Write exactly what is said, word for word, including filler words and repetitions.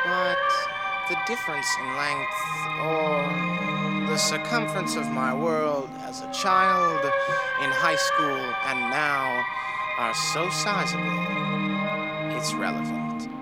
But the difference in length or the circumference of my world as a child, in high school, and now are so sizable, it's relevant.